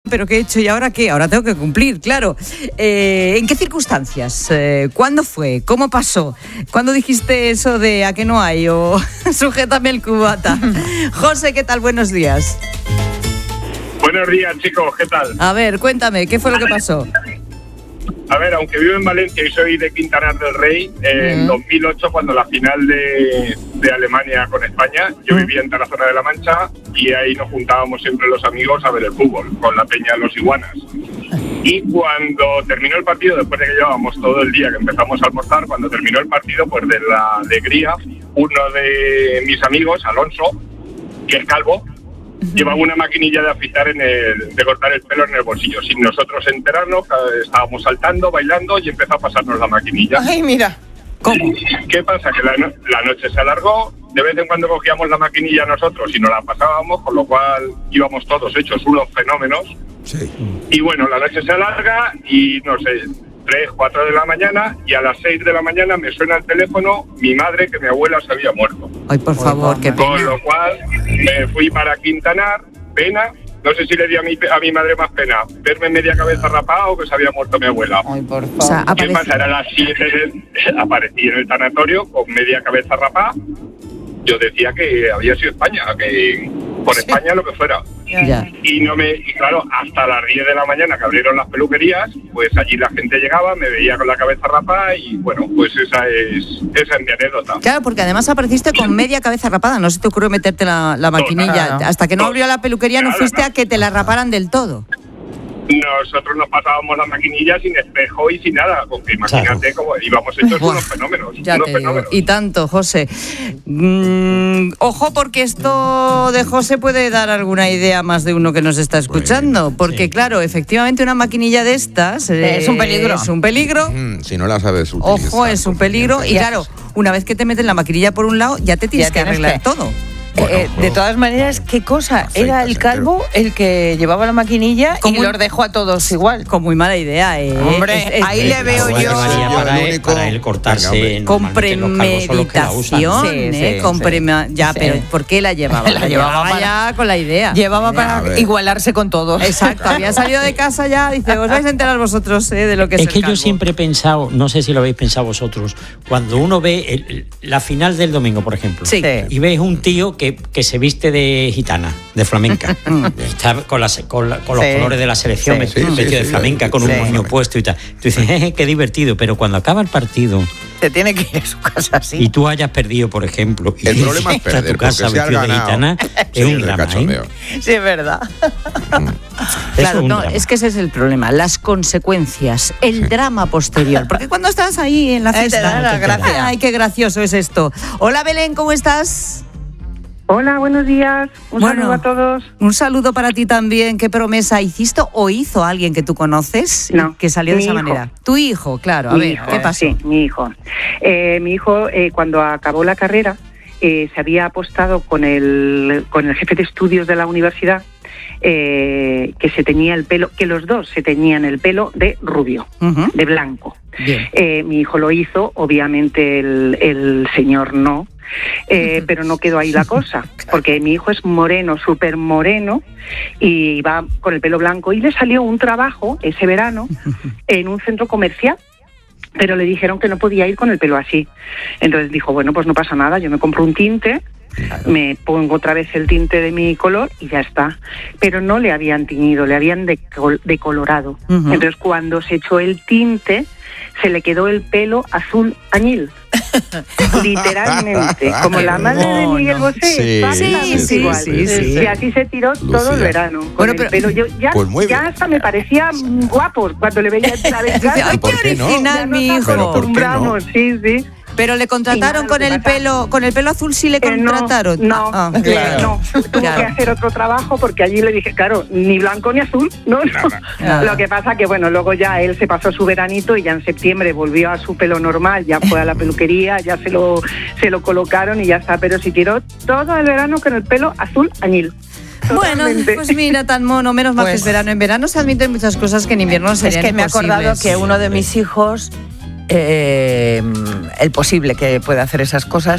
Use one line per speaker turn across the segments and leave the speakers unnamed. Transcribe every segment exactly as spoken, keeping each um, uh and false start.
pero ¿qué he hecho y ahora qué? Ahora tengo que cumplir, claro. Eh, ¿En qué circunstancias? Eh, ¿Cuándo fue? ¿Cómo pasó? ¿Cuándo dijiste eso de a qué no hay? O sujétame el cubata. José, ¿qué tal? Buenos días.
Buenos días, chicos, ¿qué tal?
A ver, cuéntame, ¿qué fue lo que pasó?
A ver, aunque vivo en Valencia y soy de Quintanar del Rey, eh, en dos mil ocho, cuando la final de, de Alemania con España, yo vivía en Tarazona de la Mancha y ahí nos juntábamos siempre los amigos a ver el fútbol, con la peña Los Iguanas. Y cuando terminó el partido, después de que llevábamos todo el día que empezamos a almorzar, cuando terminó el partido, pues de la alegría, uno de mis amigos, Alonso, que es calvo, llevaba una maquinilla de afeitar en el, de cortar el pelo en el bolsillo. Sin nosotros enterarnos, estábamos saltando, bailando y empezó a pasarnos la maquinilla.
Ay, mira.
¿Cómo?
¿Qué pasa? Que la, no- la noche se alargó, de vez en cuando cogíamos la maquinilla nosotros y nos la pasábamos, con lo cual íbamos todos hechos unos fenómenos.
Sí.
Y bueno, la noche se alarga y no sé, tres, cuatro de la mañana, y a las seis de la mañana me suena el teléfono mi madre, que mi abuela se había muerto.
Ay, por favor, qué
Con
pena.
lo cual me fui para Quintanar, pena. No sé si le di a mi, a mi madre más pena verme media cabeza rapada o que se había muerto mi abuela.
Ay, por favor.
O sea,
¿Qué
aparece-
pasa? Era las siete, de- aparecí en el tanatorio con media cabeza rapada. Yo decía que había sido España, que por
Sí.
España lo que fuera.
Ya.
Y no me y claro, hasta las diez de la mañana que abrieron las peluquerías, pues allí la gente llegaba, me veía con la cabeza rapada y bueno, pues esa es esa es mi anécdota.
Claro, porque además apareciste con media cabeza rapada, no se te ocurrió meterte la, la maquinilla.
Claro.
Hasta que no abrió la peluquería no
Nada,
fuiste
no.
a que te la raparan del todo.
Nosotros nos pasábamos la maquinilla sin espejo y sin nada, porque imagínate cómo íbamos hechos
Buah,
unos fenómenos,
Ya
unos
te digo.
fenómenos.
Y tanto, José. Mm, ojo, porque esto de José puede dar alguna idea a más de uno que nos está escuchando. Porque,
sí.
claro, efectivamente una maquinilla de estas... eh,
Es un peligro.
Es un peligro.
Mm, si no la sabes utilizar.
Ojo, es un peligro. Y claro, una vez que te meten la maquinilla por un lado, ya te tienes
Ya
que
tienes
arreglar
que-
todo.
Bueno,
Eh, de
bueno.
todas maneras, ¿qué cosa?
Afeitas
Era el calvo el que llevaba la maquinilla y
Como-
los dejó a todos igual.
Con muy mala idea, ¿eh?
Hombre, ahí le veo
La
yo-
valía
Yo,
para,
el
él,
único-
para él cortarse.
Venga, hombre.
Con
Normalmente los calvos son los que la usan.
premeditación,
Sí,
¿eh?
sí,
con
sí.
prema- Ya,
Sí.
pero ¿por qué la llevaba?
La llevaba para-
ya con la idea.
Llevaba
A
para
ver.
igualarse con todos.
Exacto, había salido de casa ya, dice, os vais a enterar vosotros ¿eh? de lo que es
Es
el
que yo
calvo.
siempre he pensado, no sé si lo habéis pensado vosotros, cuando uno ve el- la final del domingo, por ejemplo,
Sí.
y ves un tío que, que se viste de gitana, de flamenca, y está con, las- con, la- con los
Sí.
colores de la selección,
Sí.
vestido
Sí, sí,
de
sí,
flamenca,
sí.
con un
Sí.
moño puesto y tal. Tú dices, jeje, qué divertido, pero cuando acaba el partido
Se tiene que ir a su casa así.
y tú hayas perdido, por ejemplo, y
El problema es
llegas a
perder,
tu casa
porque si has
vestido de
ganado,
gitana,
sí,
es un
el
drama,
cachondeo.
¿eh?
Sí, es verdad.
Eso
Claro,
es un
no,
drama.
es que ese es el problema, las consecuencias, el drama posterior. Porque cuando estás ahí en la
Eh, te
fiesta,
da la gracia.
ay, qué gracioso es esto. Hola Belén, ¿cómo estás?
Hola, buenos días. Un
Bueno.
saludo a todos.
Un saludo para ti también. ¿Qué promesa hiciste o hizo alguien que tú conoces
No,
que salió de
mi
esa
hijo.
manera? Tu hijo, claro. A
Mi
ver,
hijo,
¿qué pasó?
Sí, mi hijo. Eh, mi hijo, eh, cuando acabó la carrera, eh, se había apostado con el, con el jefe de estudios de la universidad eh, que se tenía el pelo, que los dos se tenían el pelo de rubio,
Ujú.
de blanco.
Bien.
Eh, mi hijo lo hizo, obviamente el, el señor no, eh, pero no quedó ahí la cosa, porque mi hijo es moreno, súper moreno, y va con el pelo blanco, y le salió un trabajo ese verano en un centro comercial, pero le dijeron que no podía ir con el pelo así. Entonces dijo, bueno, pues no pasa nada, yo me compro un tinte, me pongo otra vez el tinte de mi color y ya está. Pero no le habían tiñido, le habían decol- decolorado.
Ujú.
Entonces cuando se echó el tinte, se le quedó el pelo azul añil. Literalmente, como la madre de Miguel Bosé,
Sí,
exactamente
sí, sí,
igual.
sí, sí.
Y así se tiró todo
Lucía.
el verano. Con
Bueno,
el
pero-
pelo. Yo ya,
Pues muy
ya
bien.
hasta me parecía guapo cuando le veía entrar en
Dice,
casa.
ay,
¿por
qué
qué no?
original,
Ya
mi
nos
hijo.
Pero ¿por qué no?
acostumbramos, sí, sí.
Pero le contrataron
Y nada,
con
lo que
el
pasa-
pelo, con el pelo azul sí le
Eh, no,
contrataron.
no,
Ah,
eh,
claro.
no. Tuvo
Claro.
que hacer otro trabajo porque allí le dije, claro, ni blanco ni azul, no, no.
Nada.
Lo que pasa que, bueno, luego ya él se pasó su veranito y ya en septiembre volvió a su pelo normal, ya fue a la peluquería, ya se lo, se lo colocaron y ya está, pero si tiró todo el verano con el pelo azul añil.
Bueno,
Totalmente.
pues mira, tan mono, menos mal que
Pues-
es verano. En verano se admiten muchas cosas que en invierno no
Es
serían
que me he acordado
imposibles.
que uno de mis hijos, eh, el posible que puede hacer esas cosas,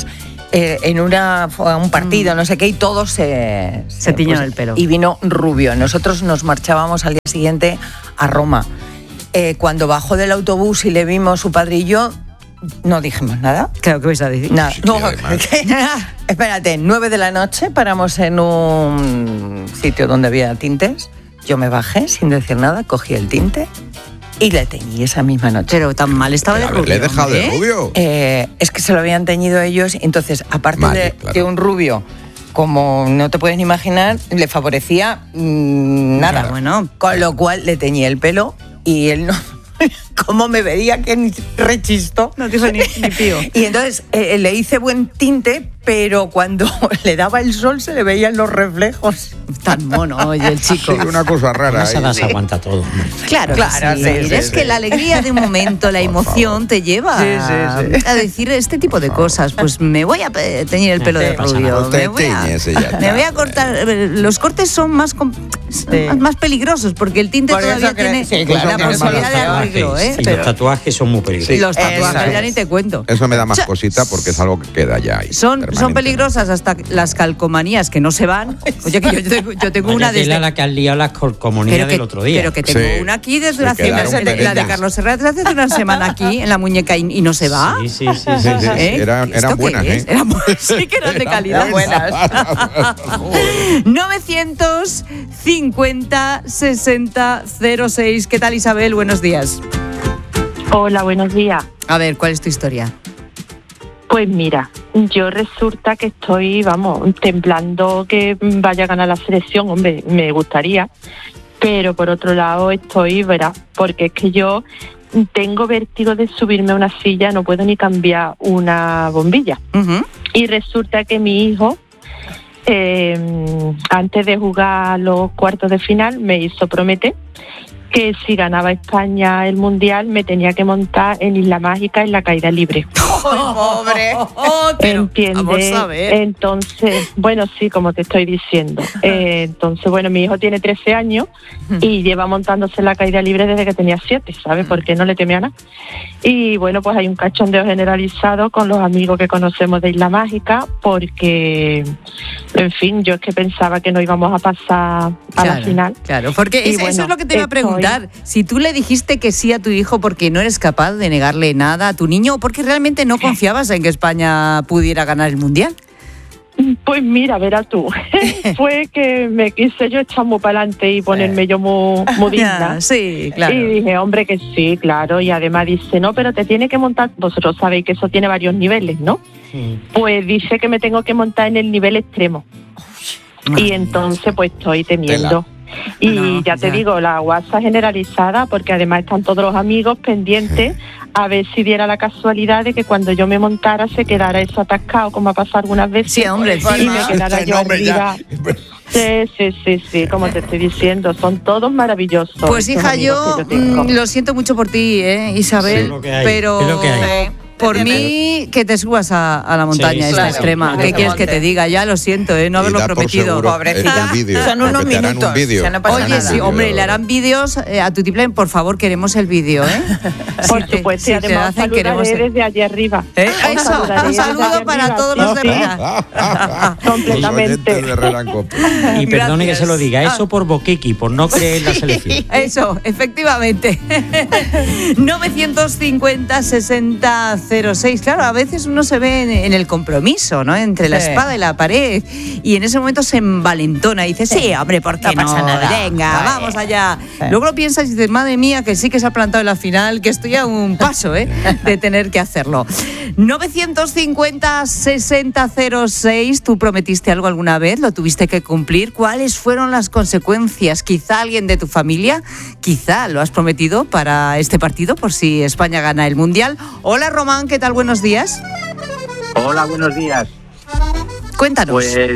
eh, en una, fue a un partido, no sé qué, y todos se...
Se tiñeron el pelo.
Y vino rubio. Nosotros nos marchábamos al día siguiente a Roma. Eh, cuando bajó del autobús y le vimos su padre y yo, no dijimos nada.
Claro, ¿qué vais a decir?
Nada.
Sí,
No,
además.
¿qué? Espérate, nueve de la noche paramos en un sitio donde había tintes. Yo me bajé sin decir nada, cogí el tinte y le teñí esa misma noche.
Pero tan mal estaba de rubio.
¿Le he dejado de
hombre, ¿eh?
rubio?
Eh, es que se lo habían teñido ellos, entonces, aparte
Vale,
de,
claro.
de un rubio, como no te puedes ni imaginar, le favorecía mm, nada.
Ya, bueno.
Con lo cual le teñí el pelo y él no... ¿Cómo me veía que ni rechistó?
No dijo ni, ni pío.
Y entonces eh, le hice buen tinte, pero cuando le daba el sol se le veían los reflejos.
Tan mono, oye, el chico.
Sí, una cosa rara.
Esa
¿eh?
edad se aguanta todo. hombre.
Claro,
Claro,
que sí.
sí, sí,
es
sí.
que la alegría de un momento, la
Por
emoción
favor.
te lleva
Sí, sí, sí.
a decir este tipo de cosas. Pues me voy a pe- teñir el pelo
Sí,
de
no pasa
rubio.
nada.
Usted
Me voy a,
teñese, ya está.
me voy a cortar. eh, Los cortes son más com- más, más peligrosos porque el tinte
Por eso
todavía
creo-
tiene
sí,
claro,
la
tiene
posibilidad de
malos
arreglo,
Tatuajes,
¿eh?
y
Pero
los tatuajes son muy peligrosos.
los
Eso
tatuajes ya
es.
ni te cuento.
Eso me da más
Cha-
cosita porque es algo que queda ya ahí.
Son, son
permanente.
peligrosas hasta las calcomanías que no se van. Oye, que yo, yo tengo, yo tengo
Vaya
una
tela
desde...
la que has liado las colcomunías
Pero que,
del otro día.
pero que tengo
Sí.
una aquí desde
Se
una semana.
quedaron
La de
perendas.
Carlos Serrat hace una semana aquí en la muñeca y, y no se va.
Sí, sí, sí.
Sí, sí,
¿Eh?
eran,
¿Esto
eran
qué
buenas,
es?
¿eh?
Eran buenas, sí que eran de calidad.
Eran buenas.
novecientos cincuenta sesenta cero seis. ¿Qué tal, Isabel? Buenos días.
Hola, buenos días.
A ver, ¿cuál es tu historia?
Pues mira, yo resulta que estoy, vamos, temblando que vaya a ganar la selección. Hombre, me gustaría, pero por otro lado estoy, verá, porque es que yo tengo vértigo de subirme a una silla, no puedo ni cambiar una bombilla.
Ujú.
Y resulta que mi hijo, eh, antes de jugar los cuartos de final, me hizo prometer que si ganaba España el Mundial me tenía que montar en Isla Mágica en la caída libre.
Pobre.
Oh, pero
¿Entiendes?
vamos a ver.
Entonces, bueno, sí, como te estoy diciendo. Eh, entonces, bueno, mi hijo tiene trece años y lleva montándose en la caída libre desde que tenía siete, ¿sabes? Porque no le temía a nada. Y bueno, pues hay un cachondeo generalizado con los amigos que conocemos de Isla Mágica porque, en fin, yo es que pensaba que no íbamos a pasar a la final.
Claro, porque
Y
es- eso
bueno,
es lo que te iba a
estoy-
preguntar. Si tú le dijiste que sí a tu hijo porque no eres capaz de negarle nada a tu niño o porque realmente no confiabas en que España pudiera ganar el Mundial.
Pues mira, verás tú, fue que me quise yo echar muy para adelante y ponerme yo muy, muy digna.
Ya, sí, claro.
Y dije, hombre, que sí, claro. Y además dice, no, pero te tiene que montar, vosotros sabéis que eso tiene varios niveles, ¿no?
Sí.
Pues dice que me tengo que montar en el nivel extremo. Y entonces pues estoy temiendo. Y
No,
ya te
ya.
digo, la guasa generalizada, porque además están todos los amigos pendientes a ver si diera la casualidad de que cuando yo me montara se quedara eso atascado, como ha pasado algunas veces.
Sí, hombre,
y
encima.
me quedara
Este
yo
nombre ya.
arriba. Sí, sí, sí, sí, como te estoy diciendo, son todos maravillosos.
Pues
estos
hija,
amigos
yo,
que tengo.
mm, lo siento mucho por ti, ¿eh, Isabel,
Sí, es lo que hay,
pero
es lo que hay.
eh, por mí que te subas a, a la montaña
Sí,
esta
claro,
extrema.
claro,
¿Qué
que
quieres que
monte.
te diga? Ya lo siento, ¿eh? no
Y
haberlo
da por
prometido.
seguro
Pobrecita.
el vídeo,
Son unos
porque te harán
minutos,
un vídeo.
o sea, no pasa
Te harán
Oye,
un
nada.
sí,
vídeo,
hombre,
de
le
verdad.
harán vídeos eh, a tu tiplén, por favor, queremos el vídeo, ¿eh?
Por
Si te-
supuesto,
si
y
te
además
hacen,
saludaré
queremos el-
desde allí arriba.
¿Eh?
Os
Eso,
saludaré
un
desde
saludo
allí
para
arriba,
todos
sí,
los de
sí.
Herrera.
Completamente.
Los oyentes de Herrera en Cope.
Y perdone que
Gracias.
se lo diga, eso por Boquiqui, por no creer en la selección.
Eso, efectivamente. novecientos cincuenta sesenta cero seis. Claro, a veces uno se ve en, en el compromiso, ¿no? Entre la
Sí.
espada y la pared. Y en ese momento se envalentona y dice, sí, hombre, ¿por qué no?
No pasa nada.
Venga,
Vale.
vamos allá.
Sí.
Luego lo piensas y dices, madre mía, que sí que se ha plantado en la final, que estoy a un paso, ¿eh? De tener que hacerlo. novecientos cincuenta sesenta cero seis. ¿Tú prometiste algo alguna vez? ¿Lo tuviste que cumplir? ¿Cuáles fueron las consecuencias? Quizá alguien de tu familia, quizá lo has prometido para este partido por si España gana el Mundial. Hola Román, ¿qué tal? Buenos días.
Hola, buenos días.
Cuéntanos.
Pues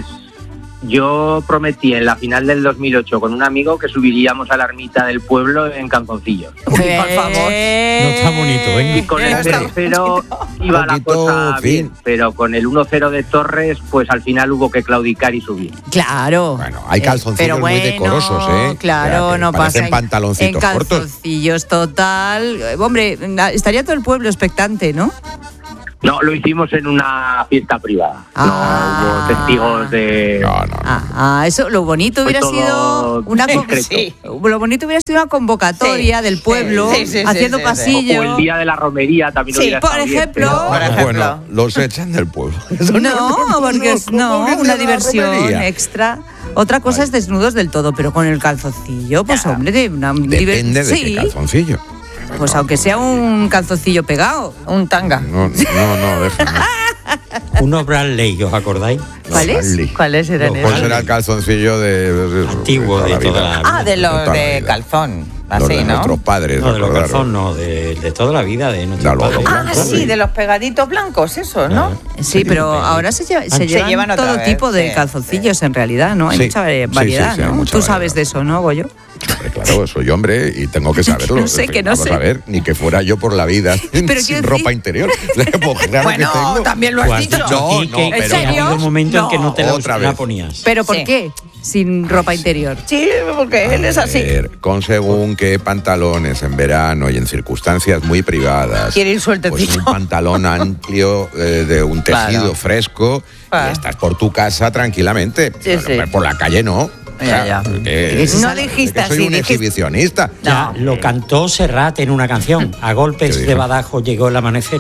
yo prometí en la final del dos mil ocho con un amigo que subiríamos a la ermita del pueblo en Canzoncillos.
Uy, por favor.
No está bonito, venga.
Y con el
No está
cero cero iba la
Poquito
cosa
fin.
bien, pero con el uno cero de Torres, pues al final hubo que claudicar y subir.
Claro.
Bueno, hay
Eh,
calzoncillos
pero
muy
bueno,
decorosos, ¿eh?
Claro,
O sea, que
no pasa.
parecen
en-
pantaloncitos
en
cortos.
calzoncillos, total. Eh, Hombre, estaría todo el pueblo expectante, ¿no?
No, lo hicimos en una fiesta privada.
Ah.
No hubo testigos de...
No, no, no.
Ah, ah, eso, lo bonito
Fue
hubiera
todo
sido una con-
discreto.
Sí.
lo bonito hubiera sido una convocatoria
Sí,
del
sí,
pueblo
sí, sí, sí,
haciendo
sí, sí.
pasillo.
O el día de la romería también
Sí,
hubiera
por
estado bien,
ejemplo.
pero-
Por ejemplo.
Bueno, los echan del pueblo.
No, porque es
¿cómo
no,
que el
una
día de la
diversión
romería?
extra. Otra cosa es desnudos del todo, pero con el calzoncillo, pues hombre, de una
Depende de
sí,
qué calzoncillo.
pues aunque sea un calzoncillo pegado.
Un tanga.
No, no, no, deja. No.
Unos Bradley, ¿os acordáis?
¿Cuál es?
Stanley.
¿Cuáles eran
Los
esos?
Pues era el calzoncillo de,
Antiguo, de toda la-
Ah, de los
toda la
de
vida.
calzón.
Los
Así,
de
¿no?
nuestros padres.
No, de los
acordaros.
calzón, no, de, de toda la vida, de nuestros
De los
padres.
Ah,
blancos,
sí,
sí.
de los pegaditos blancos, esos, ¿no?
Sí, pero ahora se, lleva- se
Se
llevan,
llevan otra
todo
vez,
tipo de
sí,
calzoncillos en realidad, ¿no? Hay
Sí,
mucha vari-
sí,
variedad,
sí, sí, hay
¿no?
mucha
Tú sabes
variedad.
de eso, ¿no, Goyo?
Hombre, claro, soy hombre y tengo que saberlo.
no sé, que no
Vamos
sé.
a ver, ni que fuera yo por la vida sin
Pero quiero
ropa
decir-
interior. Pues claro
Bueno,
que tengo.
también lo has
Tú has
dicho.
dicho
No,
aquí
no,
que,
pero-
que ha habido un momento en que no te la,
Otra
la
vez.
ponías.
¿Pero por
Sí.
qué? Sin ropa interior.
Sí, porque él es
A
así.
ver, con según qué pantalones en verano y en circunstancias muy privadas.
Quiere ir sueltecito.
Pues un pantalón amplio eh, de un tejido
Claro.
fresco
Ah.
y estás por tu casa tranquilamente.
Sí,
Pero,
sí.
Por la calle no.
Ya, ya.
eh,
No
es
dijiste
que soy
así,
un
dijiste-
exhibicionista.
Ya, lo cantó Serrat en una canción. A golpes
¿Qué
de
dijo?
badajo llegó el amanecer.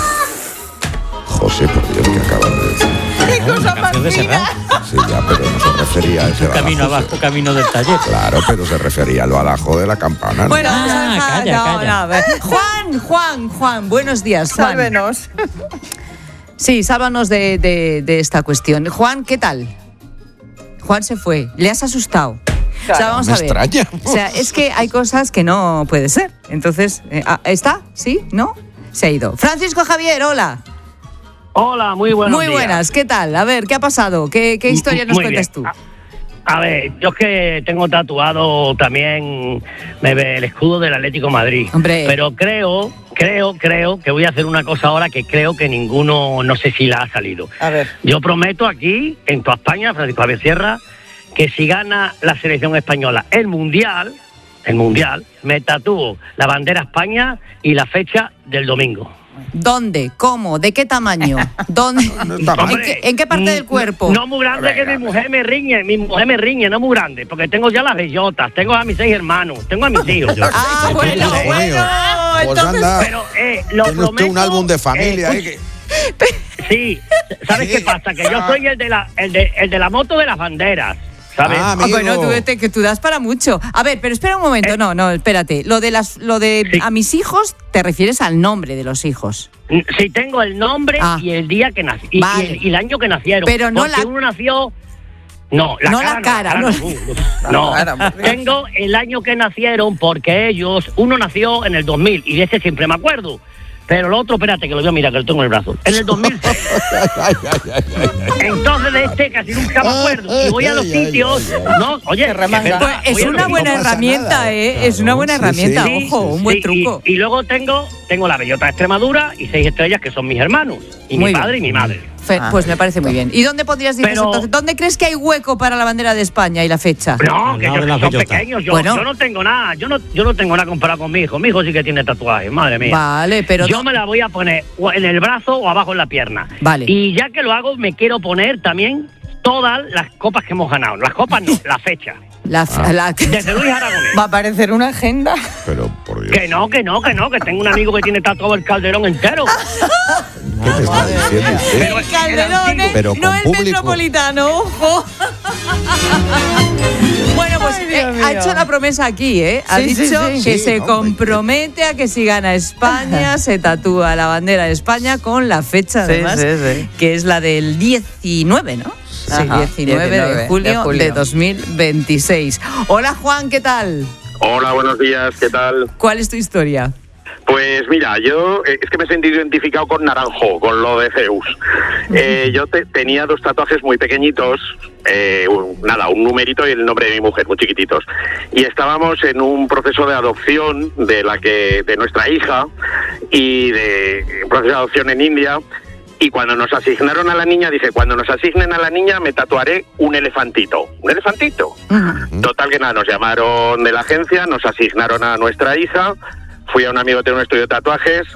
José, por Dios, que acabas de decir.
¡Qué cosa
Una
más
canción de
fina!
Serrat.
Sí, ya, pero no se refería a ese
Camino
badajo.
abajo, camino del taller.
Claro, pero se refería al badajo de la campana. ¿no?
Bueno,
Ah,
vamos a-
calla,
no,
calla.
no, a ver. Juan, Juan, Juan, buenos días, Juan.
Sálvenos.
Sí, sálvanos de, de- de esta cuestión. Juan, ¿qué tal? Juan se fue. ¿Le has asustado? O sea,
Claro,
vamos
me
a ver.
extraña.
O sea, es que hay cosas que no puede ser. Entonces, eh, ah, ¿está? ¿Sí? ¿No? Se ha ido. Francisco Javier, hola.
Hola, muy buenos
Muy
días.
buenas, ¿qué tal? A ver, ¿qué ha pasado? ¿Qué, qué historia nos
Muy
cuentas
bien.
tú?
A, a ver, yo es que tengo tatuado también me ve el escudo del Atlético de Madrid.
Hombre.
Pero creo, creo, creo que voy a hacer una cosa ahora que creo que ninguno, no sé si la ha salido.
A ver.
Yo prometo aquí, en toda España, Francisco Javier Sierra, que si gana la selección española el Mundial, el Mundial, me tatúo la bandera España y la fecha del domingo.
¿Dónde? ¿Cómo? ¿De qué tamaño? ¿Dónde? ¿En,
Hombre,
qué, en qué parte
mm,
del cuerpo?
No muy grande, que mi mujer me riñe, mi mujer me riñe, no muy grande, porque tengo ya las bellotas, tengo a mis seis hermanos, tengo a mis hijos. yo.
Ah, bueno,
Dios
bueno.
mío. Pues
Entonces,
anda,
Pero eh, lo
tiene usted
prometo.
un álbum de familia.
eh,
eh, que-
Sí, ¿sabes
Sí.
qué pasa? Que yo soy el de la, el de, el de la moto de las banderas, ¿sabes?
Ah,
Ah,
amigo.
bueno, tú, vete, que tú das para mucho. A ver, pero espera un momento.
Eh.
No, no, espérate. Lo de las, lo de
Sí.
a mis hijos, te refieres al nombre de los hijos.
Sí, tengo el nombre
Ah.
y el día que nací, y,
Vale.
y el, y el año que nacieron.
Pero no
porque
la-
uno nació. No, la
No
cara.
la cara,
no,
no
la cara no. No,
La cara, por Dios.
tengo el año que nacieron porque ellos, uno nació en el dos mil y de ese siempre me acuerdo. Pero el otro, espérate, que lo voy a mirar, que lo tengo en el brazo. En el dos mil seis.
Ay, ay, ay, ay, ay.
Entonces de este casi nunca me acuerdo. Y voy a los
Ay, ay,
sitios.
ay, ay.
No, oye,
Qué remanga.
es verdad,
Pues es
voy a los
una
sitios.
buena
no pasa
herramienta,
nada.
¿eh? Es una
Claro,
buena
sí,
herramienta,
sí.
ojo, un buen
Sí,
truco.
Y, y luego tengo, tengo la bellota de Extremadura y seis estrellas que son mis hermanos. Y
Muy
mi
bien.
padre y mi madre.
Fe-
Ah.
Pues me parece muy bien. ¿Y dónde podrías decir
Pero-
eso entonces? ¿Dónde crees que hay hueco para la bandera de España y la fecha?
No,
Al
que
lado
yo-
de las
son
bellotas.
pequeños. Yo,
Bueno.
yo no tengo nada. Yo no, yo no tengo nada comparado con mi hijo. Mi hijo sí que tiene tatuajes, madre mía.
Vale, pero
yo
no-
me la voy a poner o en el brazo o abajo en la pierna.
Vale.
Y ya que lo hago, me quiero poner también todas las copas que hemos ganado. Las copas no, la fecha.
la,
Ah.
la-
Desde Luis Aragonés.
Va a aparecer una agenda.
Pero, por Dios.
Que no, que no, que no, que tengo un amigo que tiene tatuado el Calderón entero.
¿Qué me está diciendo usted?
Pero-
el Calderón, ¿eh?
Pero
no
con
el
público.
Metropolitano, ojo. Bueno, pues
Ay,
eh,
Dios
ha
mío.
hecho la promesa aquí, ¿eh? Ha
Sí, sí,
dicho
sí.
que
Sí,
se
hombre.
compromete a que si gana España se tatúa la bandera de España con la fecha,
Sí,
además,
sí, sí.
que es la del diecinueve, ¿no? Sí,
Ajá,
diecinueve, de,
diecinueve
julio
de
de,
julio.
dos mil veintiséis. Hola, Juan, ¿qué tal?
Hola, buenos días, ¿qué tal?
¿Cuál es tu historia?
Pues mira, yo eh, es que me he sentido identificado con Naranjo, con lo de Zeus. Eh, yo te- tenía dos tatuajes muy pequeñitos, eh, un- nada, un numerito y el nombre de mi mujer, muy chiquititos. Y estábamos en un proceso de adopción de la que de nuesra hija y de un proceso de adopción en India. Y cuando nos asignaron a la niña, dije, cuando nos asignen a la niña me tatuaré un elefantito. ¿Un elefantito? Total que nada, nos llamaron de la agencia, nos asignaron a nuestra hija, fui a un amigo que tiene un estudio de tatuajes,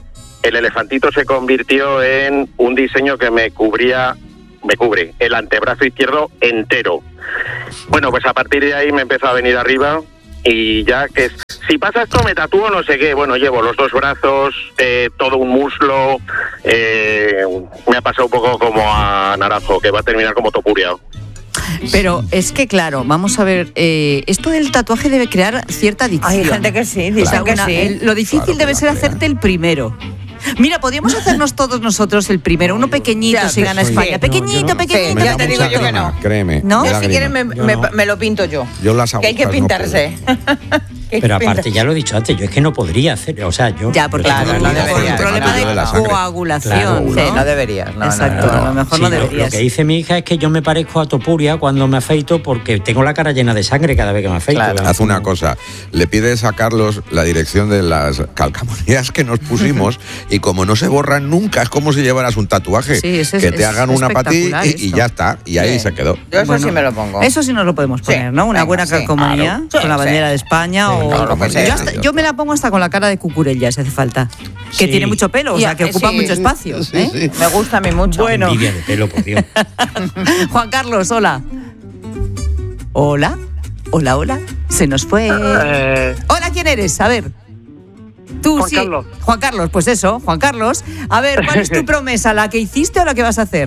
el elefantito se convirtió en un diseño que me cubría, me cubre el antebrazo izquierdo entero. Bueno, pues a partir de ahí me empezó a venir arriba y ya que si pasa esto me tatúo no sé qué. Bueno, llevo los dos brazos, eh, todo un muslo, eh, me ha pasado un poco como a Naranjo, que va a terminar como Topuria.
Pero es que, claro, vamos a ver, eh, esto del tatuaje debe crear cierta adicción.
Hay gente que sí, dice
Claro,
que
una-
sí.
el- lo difícil
Claro,
debe
que
ser
la crea.
hacerte el primero. Mira, podríamos hacernos todos nosotros el primero, uno pequeñito
Ya,
si gana
sí.
España.
No,
Pequeñito,
yo no.
pequeñito.
Sí, ya
da
te digo
mucha
yo que
grima,
no.
créeme.
¿No?
me
Yo
da
si
grima.
quieren me,
Yo
me-
no.
me lo pinto yo.
Yo las
Que hay que
agujas no
pintarse. Que hay
Pero
que
aparte,
pintar-
ya lo he dicho antes, yo es que no podría hacer, o sea, yo...
Ya, porque
yo
Claro,
tengo
no
un-
debería,
por un
no,
problema
no,
de
no, no.
coagulación.
Claro,
¿no?
Sí, no deberías. No,
Exacto,
no, no,
a lo mejor
Sí,
no
lo-
deberías.
Lo que dice mi hija es que yo me parezco a Topuria cuando me afeito porque tengo la cara llena de sangre cada vez que me afeito.
Claro.
Haz una cosa, le pides a Carlos la dirección de las calcamonías que nos pusimos y como no se borran nunca, es como si llevaras un tatuaje.
Sí, eso es-
que te
es
hagan una para ti
espectacular
y, y
esto.
ya está. Y ahí
Sí.
se quedó.
Yo eso
Bueno,
sí me lo pongo.
Eso sí nos lo podemos poner,
Sí,
¿no? Una
venga,
buena
sí.
calcomanía
Claro.
con la
Sí,
bandera
sí.
de España
Sí,
o...
claro, lo que
yo,
sea.
hasta- yo me la pongo hasta con la cara de Cucurella, si hace falta. Que
Sí.
tiene mucho pelo, o sea, que
Ya,
ocupa
sí.
mucho espacio.
Sí,
¿eh?
sí.
Me gusta a mí mucho.
Bueno.
Envidia de pelo, por Dios.
Juan Carlos, hola. Hola. Hola, hola. Se nos fue.
Eh,
Hola, ¿quién eres? A ver. Tú
Juan
sí.
Carlos.
Juan Carlos, pues eso, Juan Carlos. A ver, ¿cuál es tu promesa? ¿La que hiciste o la que vas a hacer?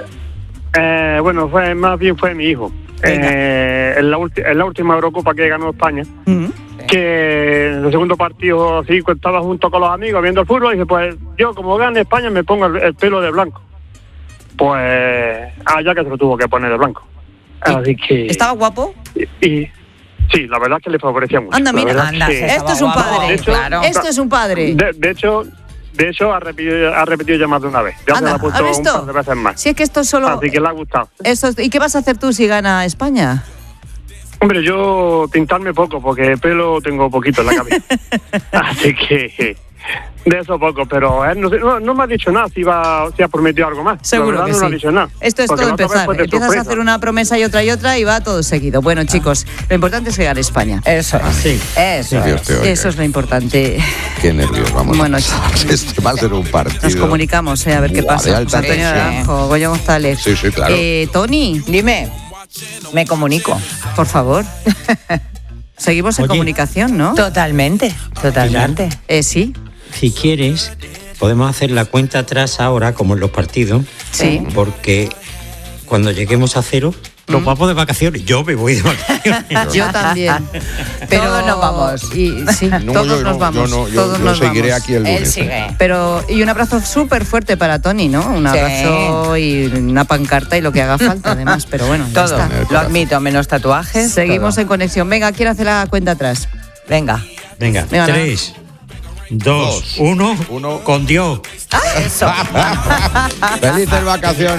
eh, bueno, fue más bien fue mi hijo.
Venga.
Eh, en, la ulti- en la última Eurocopa que ganó España,
Mm.
que en el segundo partido así estaba junto con los amigos viendo el fútbol y dije, pues yo como gane España me pongo el, el pelo de blanco. Pues allá que se lo tuvo que poner de blanco. Así que...
¿Estaba guapo?
Y, y- sí, la verdad es que le favorecía mucho.
Anda,
La
mira,
verdad
anda,
que-
sí.
Esto es un
Estaba guapo,
padre.
de hecho,
claro.
Esto es un padre.
De, de hecho, de hecho ha repetido, ha repetido ya más de una vez. Ya
Anda,
se la ha
¿has
puesto un
visto?
par de veces más.
Si es que esto es solo...
Así que le ha gustado.
Esto es- ¿Y qué vas a hacer tú si gana España?
Hombre, yo pintarme poco, porque pelo tengo poquito en la cabeza. Así que de eso poco, pero él no, sé- no, no me ha dicho nada si, va, si ha prometido algo más.
Seguro
La verdad
que
no
sí.
me ha dicho nada.
Esto es
Porque
todo
la otra vez
empezar.
fue de
Empiezas a
sorpresa.
hacer una promesa y otra y otra y va todo seguido. Bueno, chicos, lo importante es que gane España.
Eso es.
Sí.
Eso
Dios
es.
te oiga.
Eso es lo importante.
Qué nervios, vamos.
Bueno,
Este va a ser un partido.
Nos comunicamos, eh, a ver qué
Buah,
pasa.
de alta
José Antonio
tensión.
Naranjo, Goyo González.
Sí, sí, claro.
Eh, Tony,
Dime, me comunico.
por favor. Seguimos en
Oye.
comunicación, ¿no?
Totalmente, totalmente.
Eh, sí,
Si quieres, podemos hacer la cuenta atrás ahora, como en los partidos.
Sí.
Porque cuando lleguemos a cero, nos vamos de vacaciones. Yo me voy de vacaciones.
yo también.
Todos nos vamos.
Y, sí,
No,
todos
yo no,
nos vamos.
Yo, no, yo,
todos
yo
nos
seguiré
vamos.
aquí el lunes.
Él sigue.
Pero, y un abrazo súper fuerte para Tony, ¿no? Un
Sí.
abrazo y una pancarta y lo que haga falta, además. Pero bueno, ya
Todo,
está.
lo admito, menos tatuajes.
Seguimos
todo.
en conexión. Venga, ¿quién hace la cuenta atrás?
Venga.
Venga,
Venga,
tres, dos,
Dos,
uno,
uno.
con Dios.
Eso.
Felices vacaciones.